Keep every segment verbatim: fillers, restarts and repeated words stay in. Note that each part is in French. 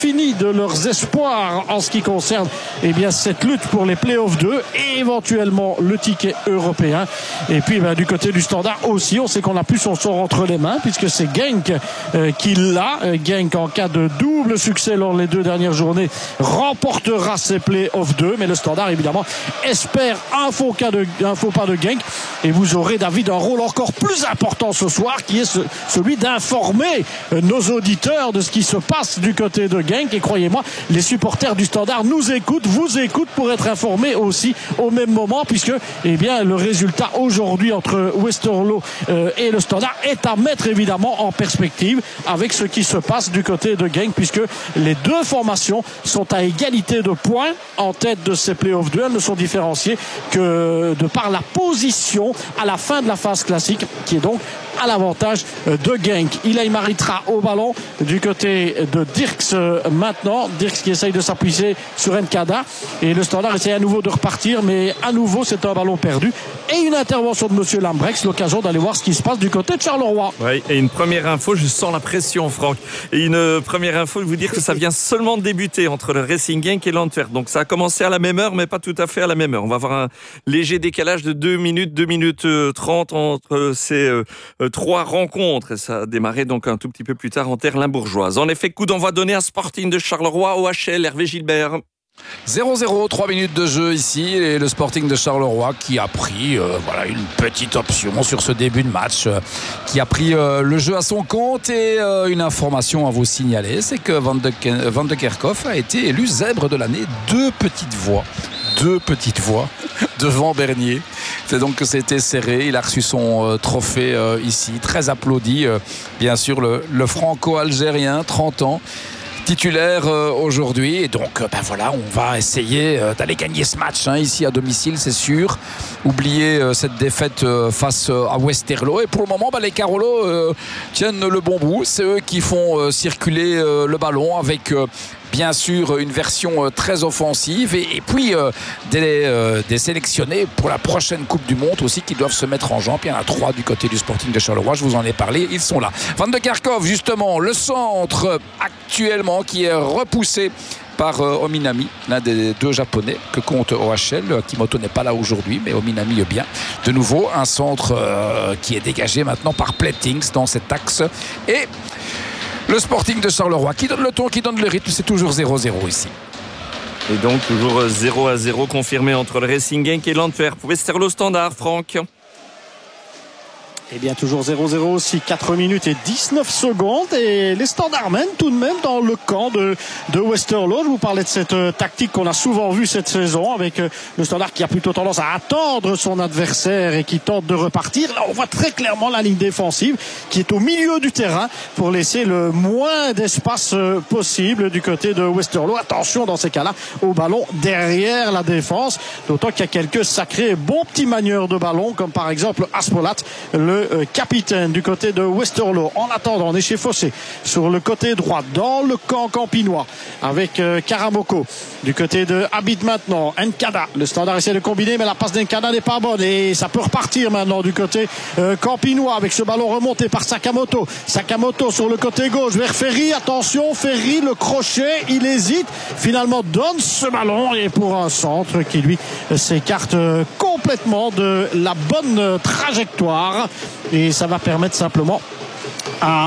fini de leurs espoirs en ce qui concerne eh bien, cette lutte pour les playoffs deux et éventuellement le ticket européen. Et puis ben, du côté du Standard aussi, on sait qu'on n'a plus son sort entre les mains puisque c'est Genk euh, qui l'a. Genk, en cas de double succès lors des deux dernières journées, remportera ses playoffs deux. Mais le Standard évidemment espère un faux, cas de, un faux pas de Genk. Et vous aurez, David, un rôle encore plus important ce soir qui est ce, celui d'informer nos auditeurs de ce qui se passe du côté de Genk. Et croyez-moi, les supporters du Standard nous écoutent, vous écoutent pour être informés aussi au même moment, puisque eh bien, le résultat aujourd'hui entre Westerlo euh, et le Standard est à mettre évidemment en perspective avec ce qui se passe du côté de Genk, puisque les deux formations sont à égalité de points en tête de ces playoffs deux. Elles ne sont différenciées que de par la position à la fin de la phase classique, qui est donc à l'avantage de Genk. Ilaï Maritra au ballon du côté de Dirks maintenant. Dirks qui essaye de s'appuyer sur Nkada. Et le Standard essaye à nouveau de repartir, mais à nouveau c'est un ballon perdu. Et une intervention de Monsieur Lambrecht, l'occasion d'aller voir ce qui se passe du côté de Charleroi. Oui, et une première info, je sens la pression, Franck. Et une première info, de vous dire que ça vient seulement de débuter entre le Racing Genk et l'Antwerp. Donc ça a commencé à la même heure, mais pas tout à fait à la même heure. On va avoir un léger décalage de deux minutes, deux minutes trente entre ces euh, trois rencontres. Et ça a démarré donc un tout petit peu plus tard en terre limbourgeoise. En effet, coup d'envoi donné à Sporting de Charleroi, O H L, Hervé Gilbert. zéro zéro, trois minutes de jeu ici, et le Sporting de Charleroi qui a pris euh, voilà, une petite option sur ce début de match, euh, qui a pris euh, le jeu à son compte. Et euh, une information à vous signaler, c'est que Van de, Van de Kerkhoff a été élu zèbre de l'année. Deux petites voix deux petites voix devant Bernier. C'est donc que c'était serré. Il a reçu son euh, trophée euh, ici, très applaudi, euh, bien sûr, le, le franco-algérien, trente ans, titulaire euh, aujourd'hui. Et donc, euh, ben voilà, on va essayer euh, d'aller gagner ce match hein, ici à domicile, c'est sûr. Oublier euh, cette défaite euh, face euh, à Westerlo. Et pour le moment, ben, les Carolos euh, tiennent le bon bout. C'est eux qui font euh, circuler euh, le ballon avec... Euh, bien sûr une version très offensive et, et puis euh, des, euh, des sélectionnés pour la prochaine Coupe du Monde aussi qui doivent se mettre en jambe. Il y en a trois du côté du Sporting de Charleroi, je vous en ai parlé, ils sont là. Van de Kerkhoff, justement, le centre actuellement qui est repoussé par euh, Ominami, l'un des deux japonais que compte O H L. Kimoto n'est pas là aujourd'hui, mais Ominami est bien. De nouveau, un centre euh, qui est dégagé maintenant par Plettings dans cet axe. Et le Sporting de Charleroi qui donne le ton, qui donne le rythme, c'est toujours zéro zéro ici. Et donc toujours zéro à zéro confirmé entre le Racing Genk et l'Antwerp. Westerlo Standard, Franck. Eh bien, toujours zéro zéro aussi, quatre minutes et dix-neuf secondes. Et les Standards mènent tout de même dans le camp de, de Westerlo. Je vous parlais de cette euh, tactique qu'on a souvent vue cette saison avec euh, le Standard qui a plutôt tendance à attendre son adversaire et qui tente de repartir. Là, on voit très clairement la ligne défensive qui est au milieu du terrain pour laisser le moins d'espace euh, possible du côté de Westerlo. Attention dans ces cas-là au ballon derrière la défense. D'autant qu'il y a quelques sacrés bons petits manieurs de ballon comme par exemple Aspolat, le capitaine du côté de Westerlo. En attendant, on est chez Fossé sur le côté droit dans le camp campinois avec euh, Karamoko du côté de Habit maintenant. Nkada, le Standard essaie de combiner mais la passe d'Nkada n'est pas bonne et ça peut repartir maintenant du côté euh, campinois avec ce ballon remonté par Sakamoto. Sakamoto sur le côté gauche vers Ferry. Attention, Ferry, le crochet, il hésite, finalement donne ce ballon et pour un centre qui lui s'écarte euh, complètement de la bonne euh, trajectoire. Et ça va permettre simplement à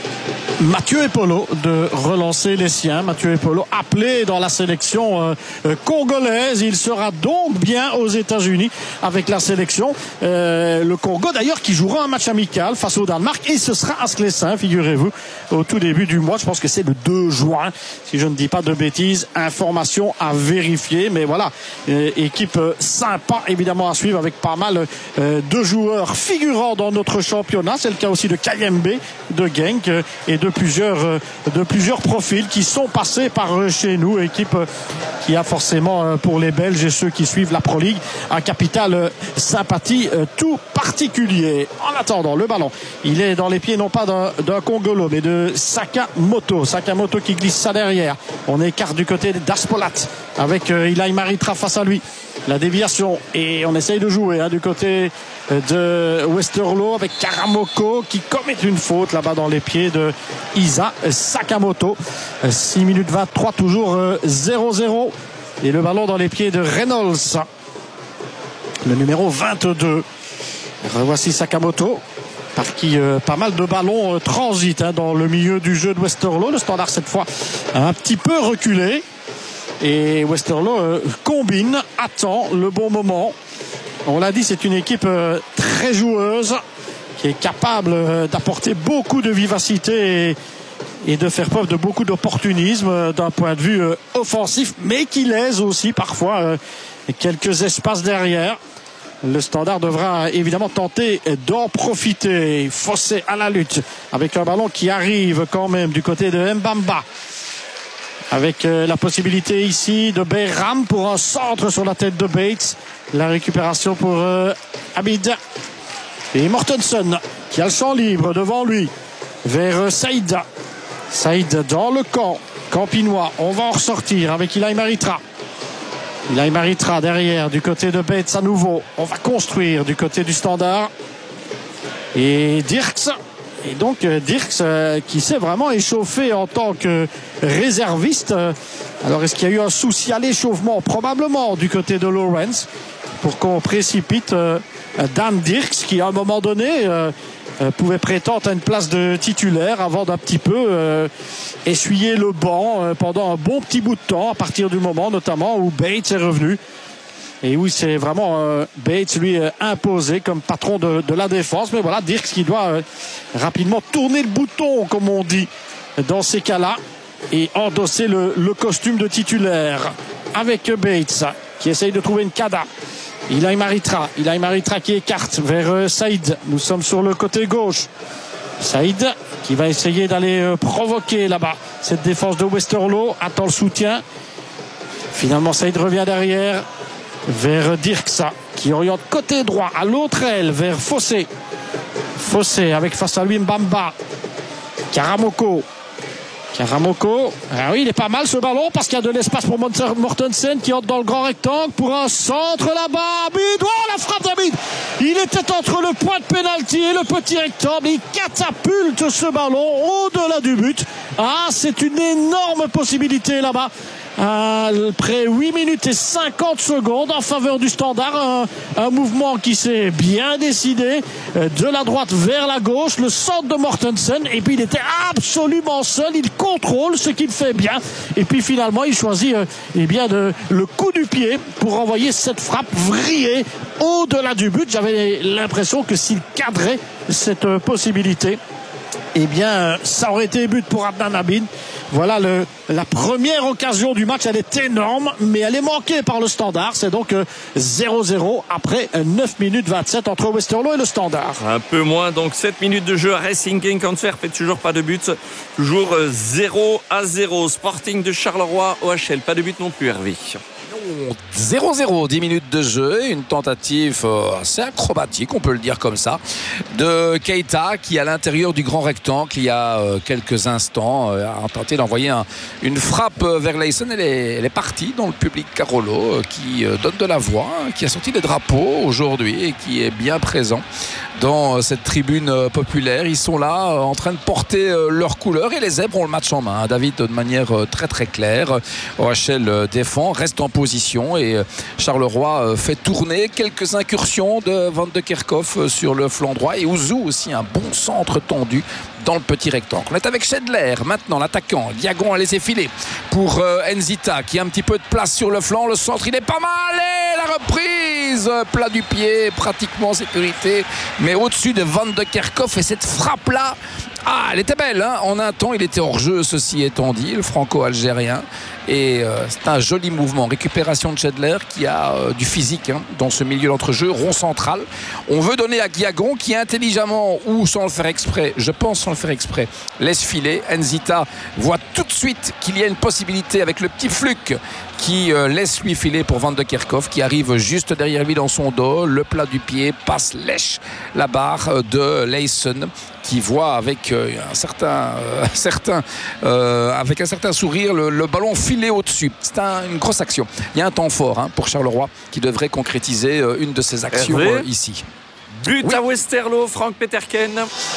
Mathieu Epolo de relancer les siens. Mathieu Epolo appelé dans la sélection euh, euh, congolaise. Il sera donc bien aux États-Unis avec la sélection. Euh, le Congo d'ailleurs qui jouera un match amical face au Danemark et ce sera à Sclessin, figurez-vous, au tout début du mois. Je pense que c'est le deux juin, si je ne dis pas de bêtises. Information à vérifier. Mais voilà, euh, équipe sympa évidemment à suivre avec pas mal euh, de joueurs figurants dans notre championnat. C'est le cas aussi de Kayembe, de Genk euh, et de plusieurs, de plusieurs profils qui sont passés par chez nous. Équipe qui a forcément pour les Belges et ceux qui suivent la Pro League un capital sympathie tout particulier. En attendant, le ballon, il est dans les pieds non pas d'un, d'un Congolo mais de Sakamoto. Sakamoto qui glisse ça derrière. On écarte du côté d'Aspolat avec Ilaï Maritra face à lui. La déviation et on essaye de jouer hein, du côté de Westerlo avec Karamoko qui commet une faute là-bas dans les pieds de Isa Sakamoto. six minutes vingt-trois, toujours zéro zéro. Et le ballon dans les pieds de Reynolds, le numéro vingt-deux. Revoici Sakamoto, par qui euh, pas mal de ballons euh, transitent hein, dans le milieu du jeu de Westerlo. Le Standard cette fois un petit peu reculé. Et Westerlo euh, combine, attend le bon moment. On l'a dit, c'est une équipe euh, très joueuse, qui est capable euh, d'apporter beaucoup de vivacité et, et de faire preuve de beaucoup d'opportunisme euh, d'un point de vue euh, offensif, mais qui laisse aussi parfois euh, quelques espaces derrière. Le Standard devra évidemment tenter d'en profiter. Fossé à la lutte avec un ballon qui arrive quand même du côté de Mbamba. Avec la possibilité ici de Behram pour un centre sur la tête de Bates. La récupération pour euh, Abid. Et Mortensen qui a le champ libre devant lui. Vers Saïd. Saïd dans le camp campinois. On va en ressortir avec Ilaï Maritra. Ilaï Maritra derrière du côté de Bates à nouveau. On va construire du côté du Standard. Et Dirks. Et donc Dirks euh, qui s'est vraiment échauffé en tant que réserviste. Alors est-ce qu'il y a eu un souci à l'échauffement? Probablement du côté de Lawrence. Pour qu'on précipite euh, Dan Dirks qui à un moment donné euh, euh, pouvait prétendre à une place de titulaire avant d'un petit peu euh, essuyer le banc euh, pendant un bon petit bout de temps, à partir du moment notamment où Bates est revenu. Et oui, c'est vraiment euh, Bates lui euh, imposé comme patron de, de la défense. Mais voilà, Dirks qui doit euh, rapidement tourner le bouton, comme on dit, dans ces cas-là, et endosser le, le costume de titulaire avec Bates qui essaye de trouver une cada. Ilaï Maritra, Ilaï Maritra qui écarte vers euh, Saïd. Nous sommes sur le côté gauche. Saïd qui va essayer d'aller euh, provoquer là-bas cette défense de Westerlo. Attend le soutien. Finalement, Saïd revient derrière vers Dirks qui oriente côté droit à l'autre aile vers Fossé. Fossé avec face à lui Mbamba. Karamoko. Karamoko, ah oui, il est pas mal ce ballon parce qu'il y a de l'espace pour Mortensen qui entre dans le grand rectangle pour un centre là-bas. Abid, oh la frappe d'Abid! Il était entre le point de pénalty et le petit rectangle. Il catapulte ce ballon au-delà du but. Ah, c'est une énorme possibilité là-bas. Après huit minutes et cinquante secondes en faveur du Standard, un, un mouvement qui s'est bien décidé de la droite vers la gauche, le centre de Mortensen, et puis il était absolument seul, il contrôle ce qu'il fait bien, et puis finalement il choisit euh, eh bien de, le coup du pied pour envoyer cette frappe vrillée au-delà du but. J'avais l'impression que s'il cadrait cette euh, possibilité, eh bien ça aurait été but pour Adnan Abid. Voilà le, la première occasion du match, elle est énorme, mais elle est manquée par le Standard. C'est donc zéro zéro après neuf minutes vingt-sept entre Westerlo et le Standard. Un peu moins, donc sept minutes de jeu à Racing Genk Antwerp et toujours pas de but. Toujours zéro à zéro. Sporting de Charleroi, O H L, pas de but non plus, Hervé. zéro zéro, dix minutes de jeu, une tentative assez acrobatique, on peut le dire comme ça, de Keita qui à l'intérieur du grand rectangle il y a quelques instants a tenté d'envoyer un, une frappe vers Leison. Elle est, elle est partie dans le public Carolo qui donne de la voix, qui a sorti des drapeaux aujourd'hui et qui est bien présent dans cette tribune populaire. Ils sont là en train de porter leurs couleurs et les zèbres ont le match en main. David, de manière très très claire, O H L défend, reste en position et Charleroi fait tourner quelques incursions de Van de Kerkhoff sur le flanc droit et Ouzou aussi, un bon centre tendu dans le petit rectangle. On est avec Schedler maintenant, l'attaquant. Diagon a laissé filer pour euh, Nzita qui a un petit peu de place sur le flanc. Le centre, il est pas mal et la reprise, plat du pied, pratiquement en sécurité, mais au-dessus de Van de Kerkhoff. Et cette frappe-là, ah, elle était belle, hein. En un temps, il était hors jeu, ceci étant dit, le franco-algérien. Et euh, c'est un joli mouvement. Récupération de Schedler qui a euh, du physique hein, dans ce milieu d'entrejeu, rond central. On veut donner à Diagon qui intelligemment, ou sans le faire exprès, je pense sans le faire exprès, laisse filer. Nzita voit tout de suite qu'il y a une possibilité avec le petit Fluke qui euh, laisse lui filer pour Van de Kerkhoff qui arrive juste derrière lui dans son dos. Le plat du pied passe, lèche la barre de Leison qui voit avec euh, un certain, euh, certain euh, avec un certain sourire le, le ballon filer au-dessus. C'est un, une grosse action. Il y a un temps fort hein, pour Charleroi qui devrait concrétiser euh, une de ses actions euh, ici. But Oui. à Westerlo, Frank Peterken.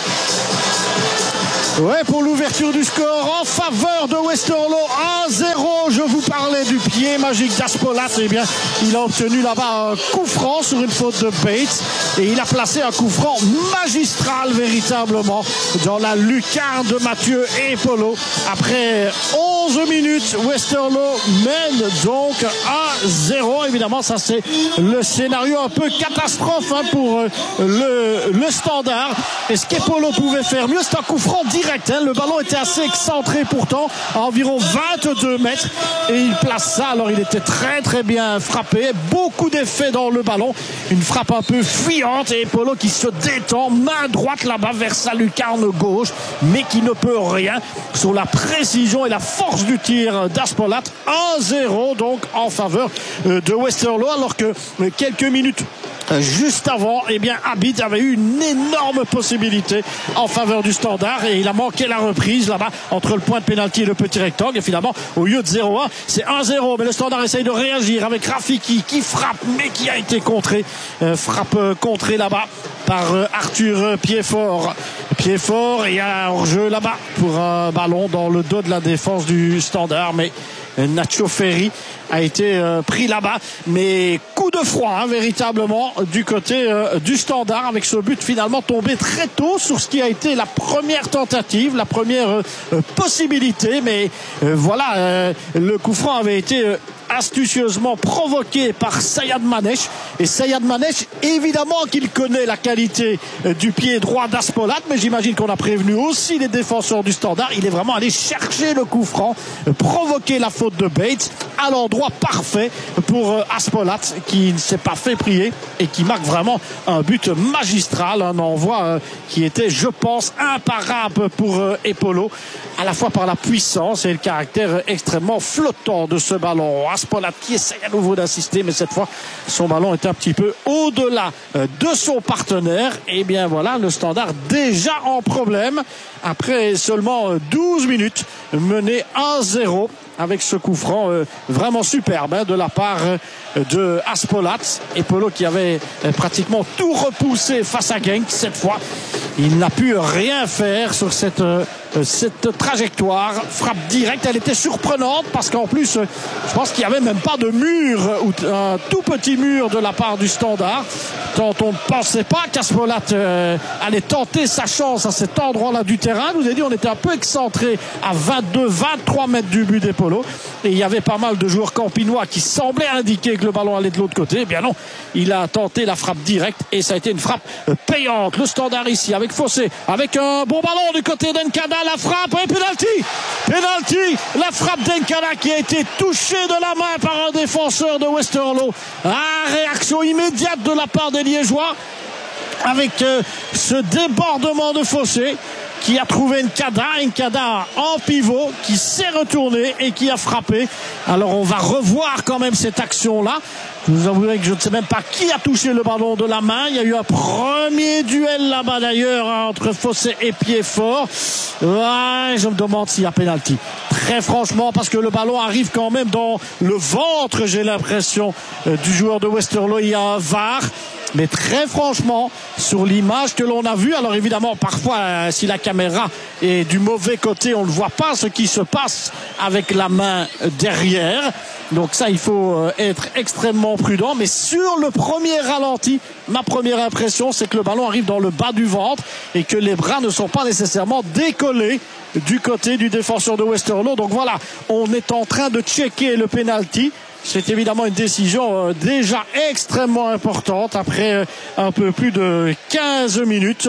Ouais, pour l'ouverture du score en faveur de Westerlo, un zéro. Je vous parlais du pied magique d'Aspolat. Eh bien, il a obtenu là-bas un coup franc sur une faute de Bates. Et il a placé un coup franc magistral, véritablement, dans la lucarne de Mathieu Epolo. Après onze minutes, Westerlo mène donc un zéro. Évidemment, ça c'est le scénario un peu catastrophe hein, pour euh, le, le Standard. Est-ce qu'Epolo pouvait faire mieux? C'est un coup franc direct. Hein. Le ballon était assez excentré pourtant, à environ vingt-deux mètres. Et il place ça. Alors il était très très bien frappé. Beaucoup d'effets dans le ballon. Une frappe un peu fuyante. Et Epolo qui se détend, main droite là-bas vers sa lucarne gauche, mais qui ne peut rien sur la précision et la force du tir d'Aspolat. un zéro donc en faveur de Westerlo, alors que quelques minutes juste avant, eh bien, Abid avait eu une énorme possibilité en faveur du Standard et il a manqué la reprise là-bas entre le point de pénalty et le petit rectangle. Et finalement, au lieu de zéro un, c'est un zéro. Mais le Standard essaye de réagir avec Rafiki qui frappe, mais qui a été contré. Euh, frappe euh, contrée là-bas par euh, Arthur Piedfort. Piedfort, et il y a un hors-jeu là-bas pour un ballon dans le dos de la défense du Standard. Mais Nacho Ferri a été euh, pris là-bas, mais coup de froid hein, véritablement du côté euh, du Standard, avec ce but finalement tombé très tôt sur ce qui a été la première tentative, la première euh, possibilité, mais euh, voilà, euh, le coup franc avait été euh, astucieusement provoqué par Sayad Manesh. Et Sayad Manesh, évidemment qu'il connaît la qualité du pied droit d'Aspolat, mais j'imagine qu'on a prévenu aussi les défenseurs du Standard. Il est vraiment allé chercher le coup franc, provoquer la faute de Bates à l'endroit parfait pour Aspolat, qui ne s'est pas fait prier et qui marque vraiment un but magistral, un envoi qui était, je pense, imparable pour Epolo, à la fois par la puissance et le caractère extrêmement flottant de ce ballon. Aspolat qui essaie à nouveau d'assister, mais cette fois son ballon est un petit peu au-delà de son partenaire. Et bien voilà, le Standard déjà en problème après seulement douze minutes, mené un zéro avec ce coup franc euh, vraiment superbe hein, de la part euh, de Aspolat. Epolo qui avait euh, pratiquement tout repoussé face à Genk. Cette fois, il n'a pu rien faire sur cette, euh, cette trajectoire. Frappe directe, elle était surprenante parce qu'en plus, euh, je pense qu'il n'y avait même pas de mur, ou un tout petit mur de la part du Standard. Tant on ne pensait pas qu'Aspolat euh, allait tenter sa chance à cet endroit-là du terrain. Je vous ai dit, on était un peu excentré à vingt-deux vingt-trois mètres du but d'Epolo. Et il y avait pas mal de joueurs campinois qui semblaient indiquer que le ballon allait de l'autre côté. Eh bien non, il a tenté la frappe directe et ça a été une frappe payante. Le Standard ici avec Fossé, avec un bon ballon du côté d'Enkada, la frappe et penalty. Penalty, la frappe d'Enkada qui a été touchée de la main par un défenseur de Westerlo. Ah, réaction immédiate de la part des Liégeois avec euh, ce débordement de Fossé, qui a trouvé Nkada, Nkada en pivot, qui s'est retourné et qui a frappé. Alors on va revoir quand même cette action-là. Je vous avouerai que je ne sais même pas qui a touché le ballon de la main. Il y a eu un premier duel là-bas d'ailleurs hein, entre Fossé et Piedfort. Ouais, je me demande s'il y a pénalty. Très franchement, parce que le ballon arrive quand même dans le ventre, j'ai l'impression, euh, du joueur de Westerlo. Il y a un V A R. Mais très franchement, sur l'image que l'on a vue, alors évidemment, parfois, euh, si la caméra est du mauvais côté, on ne voit pas ce qui se passe avec la main derrière. Donc ça, il faut euh, être extrêmement prudent. Mais sur le premier ralenti, ma première impression, c'est que le ballon arrive dans le bas du ventre et que les bras ne sont pas nécessairement décollés du côté du défenseur de Westerlo. Donc voilà, on est en train de checker le penalty. C'est évidemment une décision euh, déjà extrêmement importante après euh, un peu plus de quinze minutes.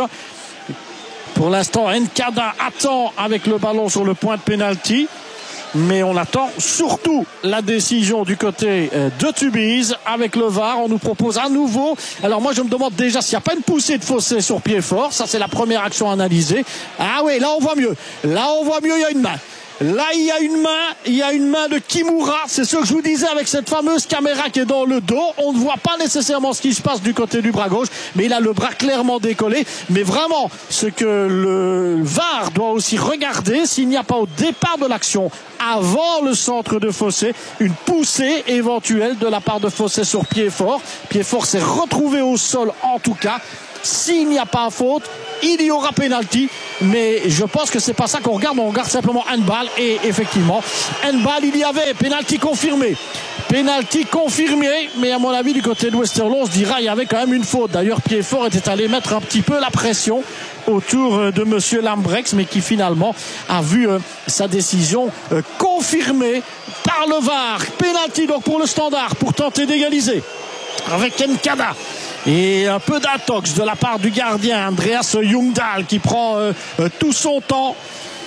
Pour l'instant, Nkada attend avec le ballon sur le point de pénalty. Mais on attend surtout la décision du côté euh, de Tubize avec le V A R. On nous propose à nouveau. Alors moi je me demande déjà s'il n'y a pas une poussée de Fossé sur Piedfort. Ça c'est la première action analysée. Ah oui, là on voit mieux. Là on voit mieux, il y a une main. Là, il y a une main, il y a une main de Kimura. C'est ce que je vous disais avec cette fameuse caméra qui est dans le dos. On ne voit pas nécessairement ce qui se passe du côté du bras gauche, mais il a le bras clairement décollé. Mais vraiment, ce que le V A R doit aussi regarder, s'il n'y a pas au départ de l'action, avant le centre de Fossé, une poussée éventuelle de la part de Fossé sur Piedfort. Piedfort s'est retrouvé au sol en tout cas. S'il n'y a pas faute, il y aura pénalty, mais je pense que c'est pas ça qu'on regarde, on regarde simplement handball, et effectivement handball, il y avait pénalty confirmé pénalty confirmé, mais à mon avis du côté de Westerlo on se dira il y avait quand même une faute. D'ailleurs Piedfort était allé mettre un petit peu la pression autour de monsieur Lambrechts, mais qui finalement a vu euh, sa décision euh, confirmée par le V A R. Pénalty donc pour le Standard, pour tenter d'égaliser avec Nkada. Et un peu d'intox de la part du gardien Andreas Ljungdahl qui prend euh, euh, tout son temps.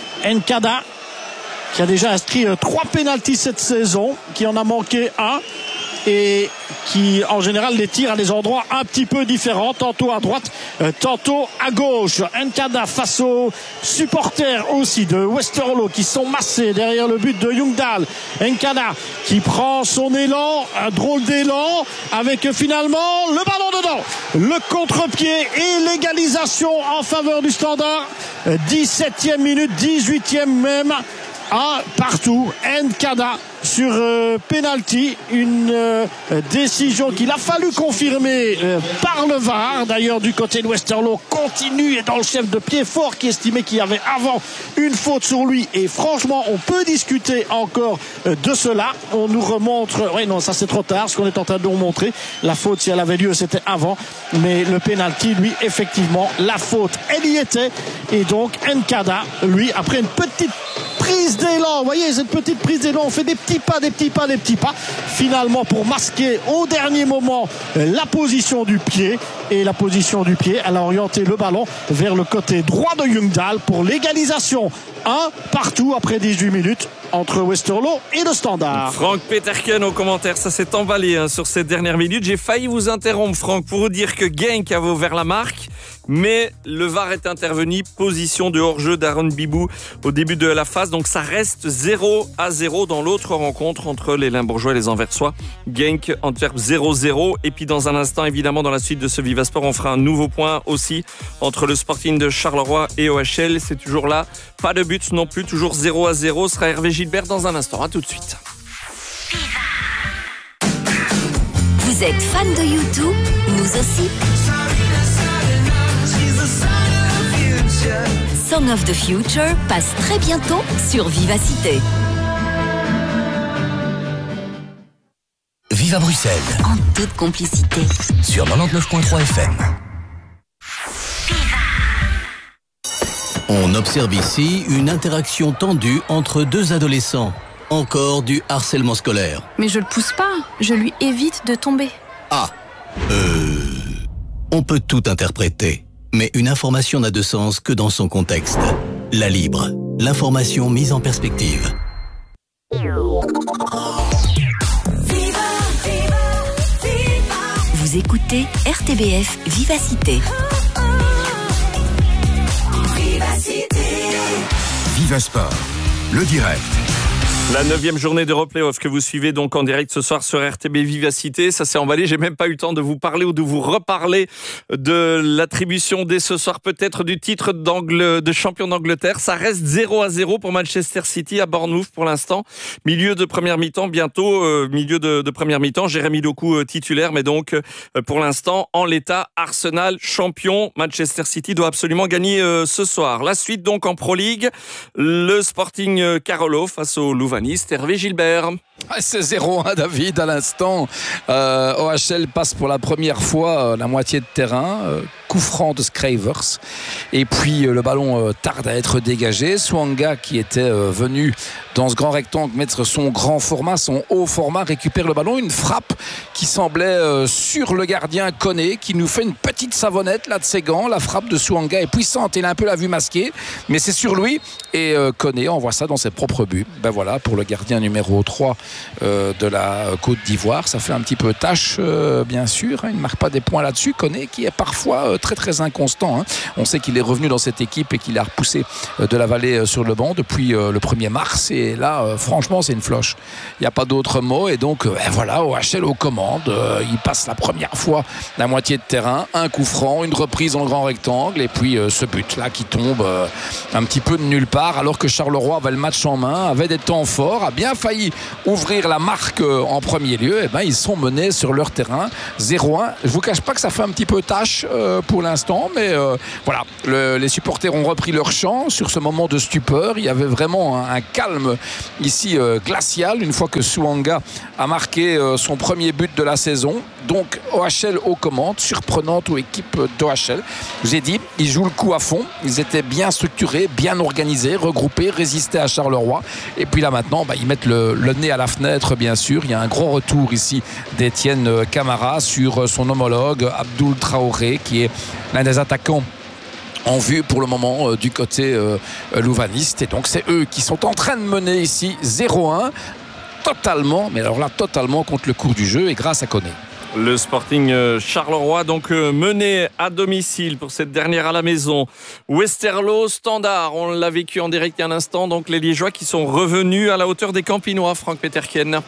Nkada qui a déjà inscrit euh, trois pénaltys cette saison, qui en a manqué un et qui en général les tire à des endroits un petit peu différents, tantôt à droite, euh, tantôt à gauche. Nkada face aux supporters aussi de Westerlo qui sont massés derrière le but de Ljungdahl. Nkada qui prend son élan, un drôle d'élan, avec finalement le ballon dedans, le contre-pied et l'égalisation en faveur du Standard. dix-septième minute, dix-huitième même, un partout. Nkada sur euh, penalty, une euh, décision qu'il a fallu confirmer euh, par le V A R. D'ailleurs du côté de Westerlo continue et dans le chef de Piedfort qui estimait qu'il y avait avant une faute sur lui, et franchement on peut discuter encore euh, de cela. On nous remontre, oui non ça c'est trop tard, ce qu'on est en train de nous montrer, la faute si elle avait lieu c'était avant, mais le penalty lui effectivement la faute elle y était, et donc Nkada lui après une petite prise d'élan, vous voyez cette petite prise d'élan, on fait des petits pas, des petits pas, des petits pas, finalement pour masquer au dernier moment la position du pied, et la position du pied, elle a orienté le ballon vers le côté droit de Ljungdahl pour l'égalisation. Un partout après dix-huit minutes entre Westerlo et le Standard. Franck Peterken au commentaire, ça s'est emballé hein, sur ces dernières minutes. J'ai failli vous interrompre Franck pour vous dire que Genk a ouvert la marque, mais le V A R est intervenu, position de hors-jeu d'Aaron Bibou au début de la phase, donc ça reste zéro à zéro dans l'autre rencontre entre les Limbourgeois et les Anversois. Genk Antwerp zéro zéro, et puis dans un instant évidemment dans la suite de ce Vivasport on fera un nouveau point aussi entre le Sporting de Charleroi et O H L, c'est toujours là, pas de but non plus, toujours zéro à zéro. Ce sera Hervé Gilbert dans un instant, à tout de suite. Vous êtes fan de U deux, nous aussi. Song of the Future passe très bientôt sur Vivacité. Viva Bruxelles. En toute complicité. Sur quatre-vingt-dix-neuf virgule trois F M. On observe ici une interaction tendue entre deux adolescents. Encore du harcèlement scolaire. Mais je le pousse pas, je lui évite de tomber. Ah, euh... on peut tout interpréter. Mais une information n'a de sens que dans son contexte. La Libre, l'information mise en perspective. Vous écoutez R T B F Vivacité. Viva Sport, le direct. La neuvième journée d'Europe Playoff que vous suivez donc en direct ce soir sur R T B Vivacité, ça s'est emballé, j'ai même pas eu le temps de vous parler ou de vous reparler de l'attribution dès ce soir peut-être du titre de champion d'Angleterre. Ça reste zéro à zéro pour Manchester City à Bournemouth pour l'instant. Milieu de première mi-temps, bientôt euh, milieu de, de première mi-temps, Jérémy Doku euh, titulaire, mais donc euh, pour l'instant en l'état, Arsenal champion. Manchester City doit absolument gagner euh, ce soir. La suite donc en Pro League, le Sporting euh, Carolo face au Louvain. Hervé Gilbert. C'est zéro un David à l'instant. Euh, O H L passe pour la première fois euh, la moitié de terrain. Euh, coup franc de Scravers. Et puis euh, le ballon euh, tarde à être dégagé. Swanga qui était euh, venu dans ce grand rectangle mettre son grand format, son haut format, récupère le ballon. Une frappe qui semblait euh, sur le gardien Koné, qui nous fait une petite savonnette là de ses gants. La frappe de Swanga est puissante. Il a un peu la vue masquée, mais c'est sur lui. Et euh, Koné envoie ça dans ses propres buts. Ben voilà, pour le gardien numéro trois euh, de la Côte d'Ivoire. Ça fait un petit peu tâche, euh, bien sûr. Il ne marque pas des points là-dessus. Koné qui est parfois euh, très très inconstant. Hein. On sait qu'il est revenu dans cette équipe et qu'il a repoussé euh, de la vallée euh, sur le banc depuis euh, le premier mars. Et là, euh, franchement, c'est une floche. Il n'y a pas d'autre mot. Et donc, euh, ben voilà, O H L aux commandes. Euh, il passe la première fois la moitié de terrain. Un coup franc, une reprise en grand rectangle. Et puis, euh, ce but-là qui tombe euh, un petit peu de nulle part. Alors que Charleroi avait le match en main, avait des temps forts, a bien failli ouvrir la marque euh, en premier lieu. Et ben, ils sont menés sur leur terrain. zéro un. Je ne vous cache pas que ça fait un petit peu tâche euh, pour l'instant, mais euh, voilà, le, les supporters ont repris leur chant sur ce moment de stupeur. Il y avait vraiment un, un calme ici euh, glacial une fois que Souanga a marqué euh, son premier but de la saison. Donc O H L aux commandes, surprenante aux équipes d'O H L. Je vous ai dit, ils jouent le coup à fond. Ils étaient bien structurés, bien organisés, regroupés, résistaient à Charleroi. Et puis là maintenant, bah, ils mettent le, le nez à la fenêtre, bien sûr. Il y a un gros retour ici d'Étienne Camara sur son homologue Abdoul Traoré, qui est l'un des attaquants en vue pour le moment euh, du côté euh, louvaniste. Et donc c'est eux qui sont en train de mener ici zéro un, totalement, mais alors là totalement contre le cours du jeu et grâce à Koné. Le Sporting Charleroi donc mené à domicile pour cette dernière à la maison. Westerlo Standard, on l'a vécu en direct il y a un instant, donc les Liégeois qui sont revenus à la hauteur des Campinois. Franck Peterken.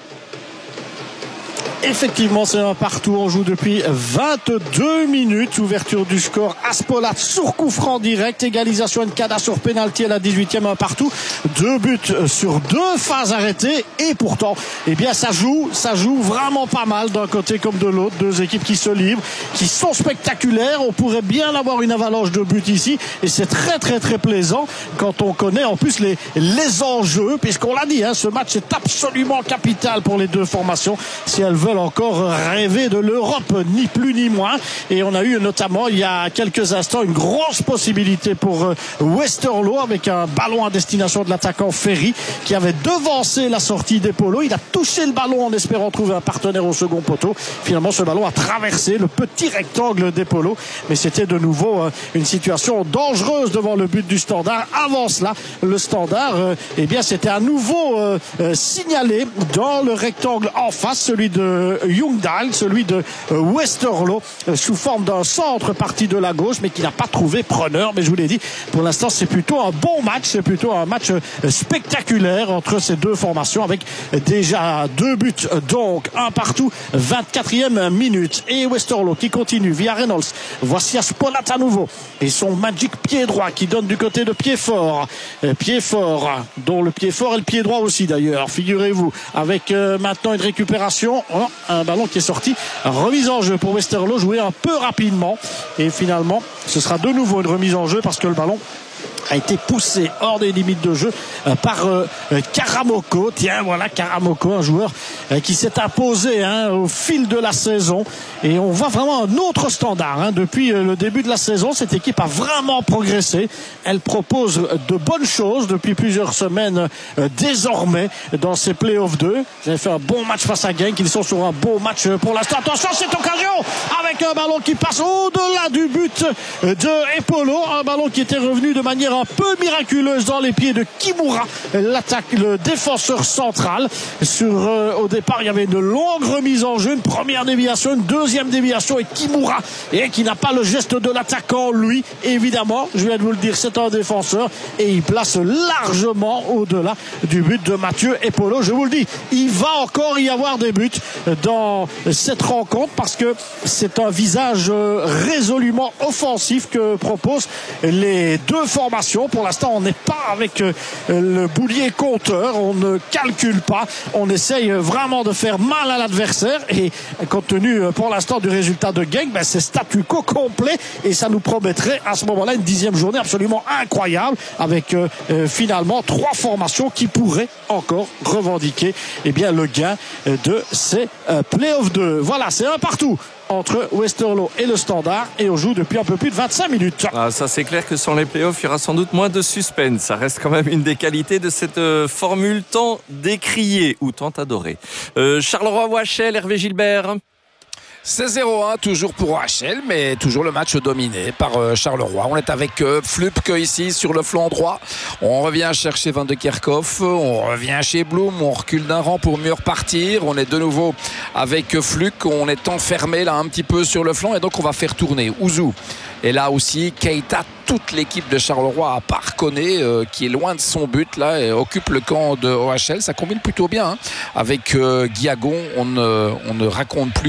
Effectivement, c'est un partout. On joue depuis vingt-deux minutes. Ouverture du score. Aspolat sur coup franc direct. Égalisation Nkada sur pénalty à la dix-huitième, un partout. Deux buts sur deux phases arrêtées. Et pourtant, eh bien, ça joue, ça joue vraiment pas mal d'un côté comme de l'autre. Deux équipes qui se livrent, qui sont spectaculaires. On pourrait bien avoir une avalanche de buts ici. Et c'est très, très, très plaisant quand on connaît en plus les, les enjeux. Puisqu'on l'a dit, hein, ce match est absolument capital pour les deux formations. Si elles veulent encore rêver de l'Europe, ni plus ni moins. Et on a eu notamment il y a quelques instants une grosse possibilité pour Westerlo avec un ballon à destination de l'attaquant Ferry qui avait devancé la sortie d'Epolo. Il a touché le ballon en espérant trouver un partenaire au second poteau. Finalement, ce ballon a traversé le petit rectangle d'Epolo, mais c'était de nouveau une situation dangereuse devant le but du Standard. Avant cela, le Standard, eh bien, c'était à nouveau euh, signalé dans le rectangle en face, celui de Ljungdahl, celui de Westerlo, sous forme d'un centre parti de la gauche, mais qui n'a pas trouvé preneur. Mais je vous l'ai dit, pour l'instant, c'est plutôt un bon match, c'est plutôt un match spectaculaire entre ces deux formations, avec déjà deux buts, donc un partout, vingt-quatrième minute. Et Westerlo qui continue via Reynolds. Voici Aspolat à nouveau et son magique pied droit qui donne du côté de pied fort. Pied fort, dont le pied fort et le pied droit aussi d'ailleurs, figurez-vous, avec euh, maintenant une récupération. Oh, un ballon qui est sorti, remise en jeu pour Westerlo, joué un peu rapidement et finalement ce sera de nouveau une remise en jeu parce que le ballon a été poussé hors des limites de jeu par euh, Karamoko. Tiens, voilà Karamoko, un joueur euh, qui s'est imposé hein, au fil de la saison. Et on voit vraiment un autre standard. Hein. Depuis euh, le début de la saison, cette équipe a vraiment progressé. Elle propose de bonnes choses depuis plusieurs semaines euh, désormais dans ces playoffs deux. Ils avaient fait un bon match face à Genk. Ils sont sur un beau match pour l'instant. Attention, cette occasion avec un ballon qui passe au-delà du but de Epolo. Un ballon qui était revenu de manière un peu miraculeuse dans les pieds de Kimura, l'attaque, le défenseur central. Sur, euh, au départ, il y avait une longue remise en jeu, une première déviation, une deuxième déviation et Kimura, et qui n'a pas le geste de l'attaquant, lui, évidemment, je viens de vous le dire, c'est un défenseur et il place largement au-delà du but de Mathieu Epolo. Je vous le dis, il va encore y avoir des buts dans cette rencontre parce que c'est un visage résolument offensif que proposent les deux formations. Pour l'instant, on n'est pas avec le boulier compteur, on ne calcule pas, on essaye vraiment de faire mal à l'adversaire et compte tenu pour l'instant du résultat de Genk, ben c'est statu quo complet et ça nous promettrait à ce moment-là une dixième journée absolument incroyable avec euh, finalement trois formations qui pourraient encore revendiquer eh bien, le gain de ces euh, playoffs deux. Voilà, c'est un partout entre Westerlo et le Standard et on joue depuis un peu plus de vingt-cinq minutes. Ah, ça c'est clair que sur les playoffs il y aura sans doute moins de suspense. Ça reste quand même une des qualités de cette euh, formule tant décriée ou tant adorée. Euh, Charleroi-O H L, Hervé Gilbert. C'est zéro un toujours pour O H L, mais toujours le match dominé par euh, Charleroi. On est avec euh, Flupke ici sur le flanc droit. On revient chercher Van de Kerkhoff, on revient chez Blum, on recule d'un rang pour mieux repartir. On est de nouveau avec euh, Fluke, on est enfermé là un petit peu sur le flanc et donc on va faire tourner Ouzou. Et là aussi, Keita, toute l'équipe de Charleroi à part Koné, euh, qui est loin de son but là et occupe le camp de O H L. Ça combine plutôt bien hein. Avec euh, Guiagon, on ne, on ne raconte plus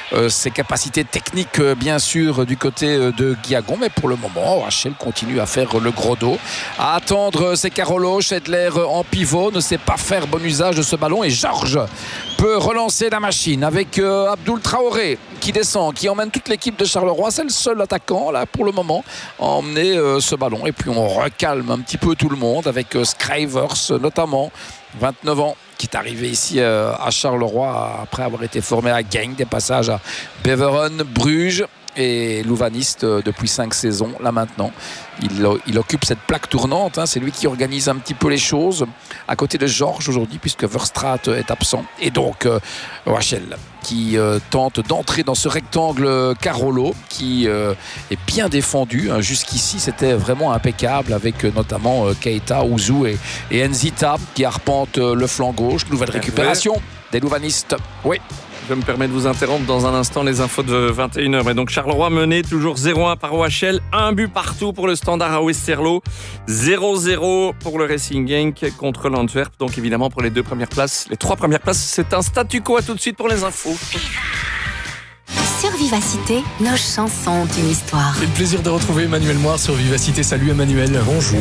euh, ses capacités techniques, euh, bien sûr, du côté euh, de Guillagon. Mais pour le moment, Rachel continue à faire le gros dos, à attendre ses Carolo. Schedler en pivot ne sait pas faire bon usage de ce ballon et Georges peut relancer la machine avec euh, Abdoul Traoré qui descend, qui emmène toute l'équipe de Charleroi. C'est le seul attaquant là pour le moment à emmener euh, ce ballon. Et puis on recalme un petit peu tout le monde avec euh, Scrivers notamment, vingt-neuf ans, qui est arrivé ici euh, à Charleroi après avoir été formé à Genk, des passages à Beveren, Bruges et louvaniste euh, depuis cinq saisons là maintenant. Il, il occupe cette plaque tournante, hein, c'est lui qui organise un petit peu les choses à côté de Georges aujourd'hui puisque Verstraat est absent et donc euh, Rachel qui euh, tente d'entrer dans ce rectangle Carolo qui euh, est bien défendu, hein. Jusqu'ici c'était vraiment impeccable avec euh, notamment euh, Keita, Ouzou et, et Nzita qui arpentent euh, le flanc gauche. Nouvelle récupération des louvanistes. Oui. Je me permets de vous interrompre dans un instant les infos de vingt et une heures. Et donc Charleroi mené toujours zéro un par O H L, un but partout pour le Standard à Westerlo, zéro zéro pour le Racing Genk contre l'Antwerp. Donc évidemment pour les deux premières places, les trois premières places, c'est un statu quo. À tout de suite pour les infos. Sur Vivacité, nos chansons ont une histoire. C'est le plaisir de retrouver Emmanuel Moir sur Vivacité. Salut Emmanuel. Bonjour.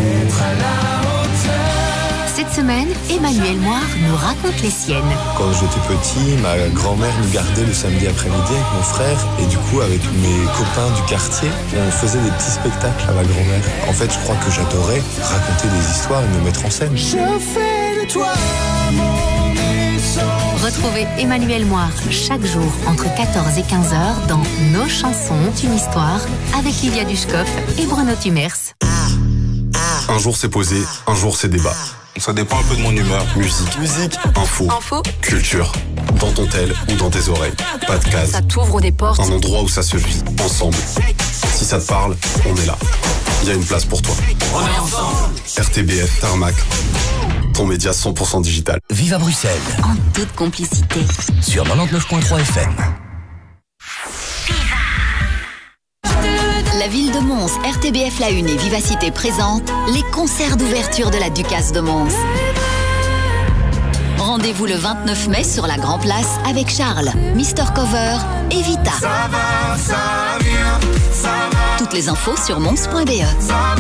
Cette semaine, Emmanuel Moir nous raconte les siennes. Quand j'étais petit, ma grand-mère nous gardait le samedi après-midi avec mon frère et du coup avec mes copains du quartier, on faisait des petits spectacles à ma grand-mère. En fait, je crois que j'adorais raconter des histoires et me mettre en scène. Je fais de toi mon essence. Retrouvez Emmanuel Moir chaque jour entre quatorze et quinze heures dans Nos chansons ont une histoire avec Lydia Dushkoff et Bruno Tumers. Un jour c'est posé, un jour c'est débat. Ça dépend un peu de mon humeur. Musique, musique, info, info, culture. Dans ton tel ou dans tes oreilles. Pas de case. Ça t'ouvre des portes. Un endroit où ça se vit ensemble. Si ça te parle, on est là. Il y a une place pour toi. On est ensemble. R T B F Tarmac. Ton média cent pour cent digital. Vive à Bruxelles. En toute complicité. Sur quatre-vingt-dix-neuf virgule trois F M. La ville de Mons, R T B F La Une et Vivacité présentent les concerts d'ouverture de la Ducasse de Mons. Rendez-vous le vingt-neuf mai sur la Grand Place avec Charles, Mister Cover et Vita. Ça va, ça vient, ça va. Toutes les infos sur mons point b e.